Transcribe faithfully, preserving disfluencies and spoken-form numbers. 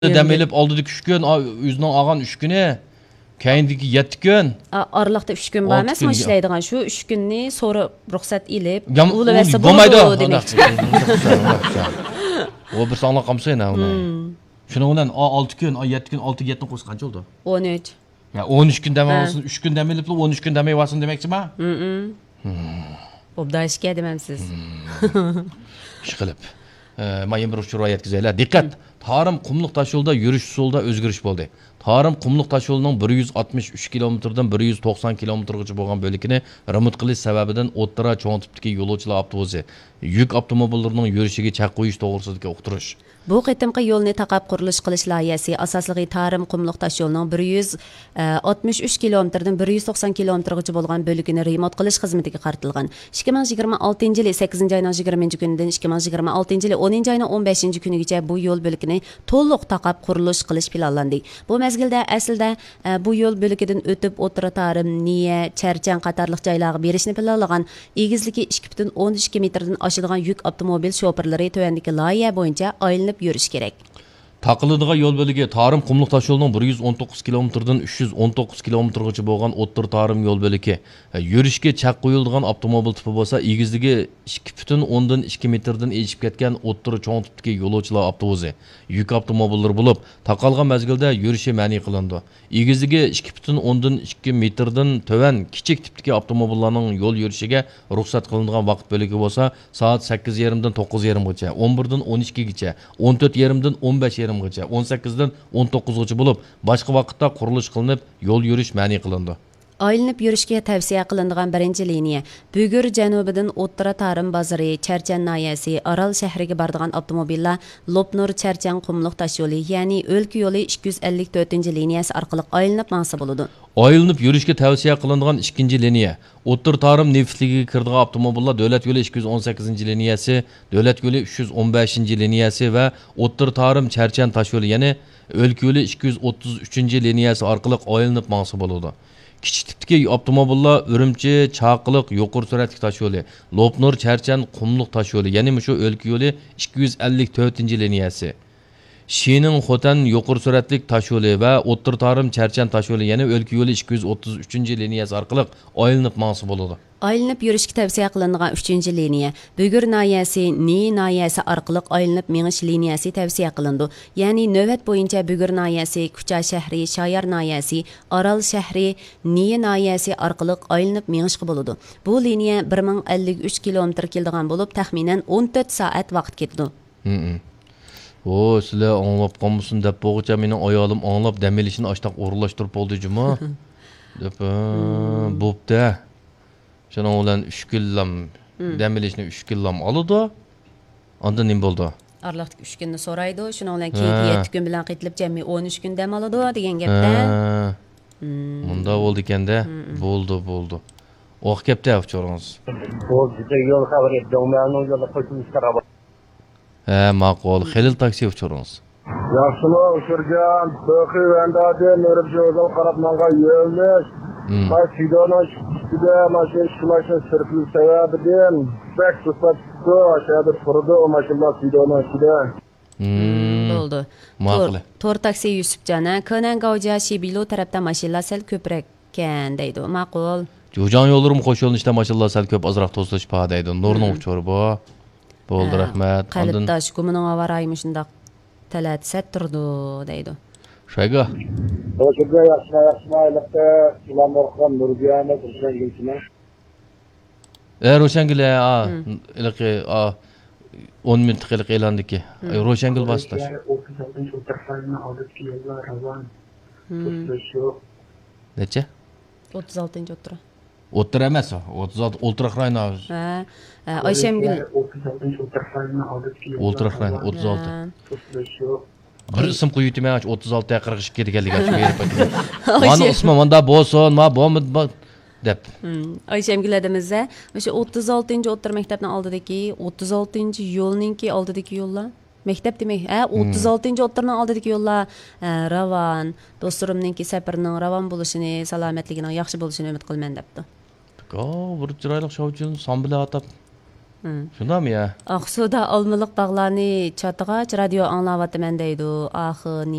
Dam elib oldidagi uch kun, o'zining olgan uch kuni, keyindagi yetti kun. Oraliqda uch kun bor emas, ishlaydigan shu uch kunni so'ra ruxsat ilib, o'lib bo'lmaydi demoqchi. O bir sonliq qamsayna uni. Shuning bilan olti kun, yetti kun, olti yetti qo'shib qancha bo'ldi? o'n uch. Ya o'n uch kun damasin, uch kun dam elib, o'n uch kun damay olsin demoqchimi? Obda ishga demamsiz. Ish qilib. Men bir ushur yetkazaylar. Diqqat. Tarım Qumluq taş yolda yürüyüş usulda özgürüş oldu. Tarım Qumluq taş yolunun bir yuz oltmish uch kilometrdan bir yuz to'qson kilometrgacha bo'lgan bo'ligini remont qilish sababidan o'ttira cho'ng tipdagi yo'lovchilar avtobusi, yuk avtomobillarining yurishiga chaq qo'yish to'g'risidagi uqtirish. Bu qitimqi yo'lni taqab qurilish qilish loyihasi asosligi Tarım Qumluq tash yo'lining bir yuz oltmish uch kilometrdan bir yuz to'qson kilometrgacha bo'lgan bo'ligini remont qilish xizmatiga qaratilgan. ikki ming yigirma oltinchi yil sakkizinchi oyning yigirmanchi kunidan ikki ming yigirma oltinchi yil o'ninchi oyning o'n beshinchi kunigacha bu yo'l bo'ligini to'liq taqab qurilish qilish planlandi. Bu mezgilda aslida bu yo'l bo'ligidan o'tib o'tira Tarım, Niye, Charchan qatorliq joylarga berishni planlagan egizligi ikki butun o'n ikki metrdan oshadigan yuk avtomobil shoferlari tövendagi loyiha bo'yicha aylanib yurish kerak. Taqiladigan yo'l bo'ligi Tarım Qumluq tash yo'lining bir yuz o'n to'qqiz kilometrdan uch yuz o'n to'qqiz kilometrgacha bo'lgan o'ttir Tarım yo'l bo'ligi. Yurishga chaq qo'yilgan avtomobil tipi bo'lsa, egizligi ikki butun o'ndan ikki metrdan eshib ketgan o'ttir cho'ng tipdagi yo'lovchilar avtobusi, yuk avtomobillari bo'lib, taqalgan mezgilda yurishi ma'ni qilindi. Egizligi ikki butun o'ndan ikki metrdan to'van kichik tipdagi avtomobillarning yo'l yurishiga ruxsat qilingan vaqt bo'ligi bo'lsa, soat sakkiz yarim dan to'qqiz yarim gacha, o'n birdan o'n ikki gacha, o'n to'rt yarim dan o'n besh yarim gacha, o'n sakkizdan o'n to'qqiz gacha bo'lib, boshqa vaqtda qurilish qilinib, yo'l yurish ma'ni qilindi. Aylanib yurishga tavsiya qilinadigan birinchi liniya Bugur janubidan O'ttira Tarım bozori, Charchan noyasi, Aral shahriga boradigan avtomobillar Lopnur Charchan Qumluq tash yo'li, ya'ni O'lka yo'li ikki yuz ellik to'rtinchi liniyasi orqali aylanib mansa bo'ladi. Aylanib yurishga tavsiya qilinadigan ikkinchi liniya O'ttir Tarım neftligiga kiradigan avtomobillar Davlat yo'li ikki yuz o'n sakkizinchi liniyasi, Davlat yo'li uch yuz o'n beshinchi liniyasi va O'ttir Tarım Charchan tash yo'li, ya'ni O'lka yo'li ikki yuz o'ttiz uchinchi liniyasi orqali aylanib mansa bo'ladi. Kichik tipdagi avtomobillar Urumchi, Chaqiliq, yuqori suratli tash yo'li, Lopnur, Charchan, Qumluq tash yo'li, ya'ni shu O'lka yo'li ikki yuz ellik to'rtinchi liniyasi. Shining Xotan yuqori suratli tash yo'li va O'ttir Tarım Charchan tash yo'li, ya'ni O'lka yo'li ikki yuz o'ttiz uchinchi liniyasi orqali aylanib mansa bo'ladi. Aylanib yurishga tavsiya qilinadigan uchinchi liniya Bugur noyasi, Ni noyasi orqali aylanib menish liniyasi tavsiya qilindi. Ya'ni navbat bo'yicha Bugur noyasi, Kucha shahri, Shoyar noyasi, Aral shahri, Ni noyasi orqali aylanib menishga bo'ladi. Bu liniya bir ming ellik uch kilometr keladigan bo'lib, taxminan o'n to'rt soat vaqt ketdi. O, sizlar anglab qolmasin deb bo'g'icha mening ayolim anglab dam olishini ashtaq o'rinlashtirib oldi-juma. Deb bo'pti. Şunun olan uch kunlam dam olishni uch kunlam oladi. Ondan nima bo'ldi? Araliqda uch kunni so'raydi. Shunun bilan keyin yetti kun bilan qitilib jami o'n uch kun dam oladi degan gapda. Bunda bo'ldi ekanda. Bo'ldi, bo'ldi. O'q kapta avchoringiz. Bo'ldi, yo'l xabar etdim. Men yo'lda qo'shimcha Ha, ma'qul. Xilil taksi avchoringiz. Yaxshimi, o'shirgan, bo'qi vandada nerib jo'zal qarab menga yo'lni. Ben Sidon'a çıktı, maşın çıkmışın sırflı sebebinden pek tutmadı, aşağıda fırdı o maşınlar Sidon'a çıktı. Oldu. Tor taksi Yusufcan'a, Könen Gavca Şibilo tarafta maşınlar sel köpreken deydi, ma'qul. Jo'jan yo'llarim qo'shildi işte maşınlar sel köp azroq to'silish pa deydi. Nurning uçori bu. Bo'ldi, rahmat. Qalbdash gumining avaraymi shundoq talat sattirdi deydi. Shayga. O'shirga yaxshi yaxshi ayliqda Islom Orxon Nurgiyani turgan gilchimi? E, Roshangil a, ilqi a o'n minut qiliq e'landiki. Roshangil boshlash. o'ttiz oltinchi o'tirishlarni oldiki yo'llar ravon. Necha? o'ttiz oltinchi o'tira. O'tira emas, o'ttiz olti o'ltiraq rayna. Ha, Oyshamgul o'ttiz oltinchi o'tirishlarni oldiki o'ltiraq rayna o'ttiz olti. Bir ism qo'yib men o'ttiz olti qirq ikki deganligi shu berib aytdim. Mana ismi menda bo'lsin, ma bo'lmid deb. Oyshamgul adamizda o'sha o'ttiz oltinchi o'tir maktabning oldidagi o'ttiz oltinchi yo'lninki oldidagi yo'llar. Maktab demak, ha, o'ttiz oltinchi o'tirning oldidagi yo'llar ravon, do'stlarimningki safarning ravon bo'lishini, salomatligining yaxshi bo'lishini umid qilaman debdi. O, bir chiroyli shovchini son bilan atab Şundami ya? Aqsuda olmaliq bog'larni chatg'ach radio anglayapman deydi. Axı